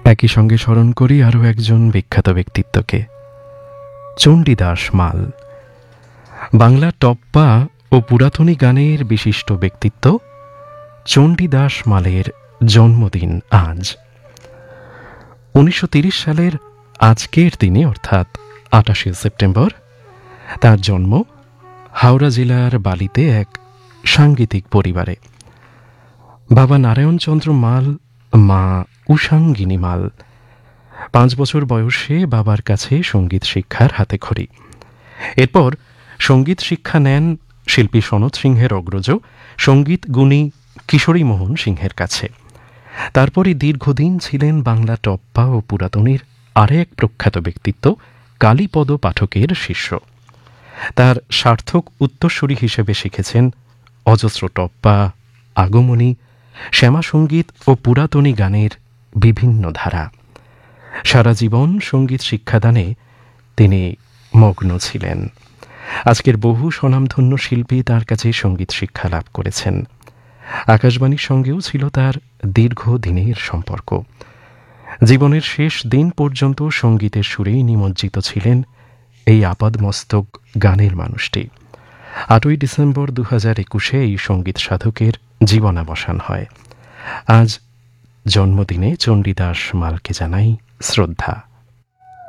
একই সঙ্গে স্মরণ করি আরও একজন বিখ্যাত ব্যক্তিত্বকে, চণ্ডীদাস মাল। বাংলা টপ্পা ও পুরাতনী গানের বিশিষ্ট ব্যক্তিত্ব চণ্ডীদাস মালের জন্মদিন আজ। 1930 সালের আজকের দিনে অর্থাৎ 28শে সেপ্টেম্বর তার জন্ম হাওড়া জেলার বালিতে এক সাংগীতিক পরিবারে। বাবা নারায়ণচন্দ্র মাল, মা উষাঙ্গিনী মাল। 5 বছর বয়সে বাবার কাছে সঙ্গীত শিক্ষার হাতেখড়ি। এরপর সঙ্গীত শিক্ষা নেন শিল্পী সনৎ সিংহের অগ্রজ সঙ্গীত গুণী কিশোরী মোহন সিংহের কাছে। তারপরে দীর্ঘদিন ছিলেন বাংলা টপ্পা ও পুরাতনীর আরেক প্রখ্যাত ব্যক্তিত্ব কালীপদ পাঠকের শিষ্য। তার সার্থক উত্তরসূরি হিসেবে শিখেছেন অজস্র টপ্পা, আগমনী, শ্যামাসঙ্গীত ও পুরাতনী গানের বিভিন্ন ধারা। সারা জীবন সঙ্গীত শিক্ষাদানে তিনি মগ্ন ছিলেন। আজকের বহু স্বনামধন্য শিল্পী তার কাছে সঙ্গীত শিক্ষা লাভ করেছেন। আকাশবাণীর সঙ্গেও ছিল তার দীর্ঘদিনের সম্পর্ক। জীবনের শেষ দিন পর্যন্ত সঙ্গীতের সুরেই নিমজ্জিত ছিলেন এই আপাদমস্তক গানের মানুষটি। 8ই ডিসেম্বর 2021 এই সঙ্গীত সাধকের জীবনাবসান হয়। আজ জন্মদিনে চণ্ডীদাস মালকে জানাই শ্রদ্ধা।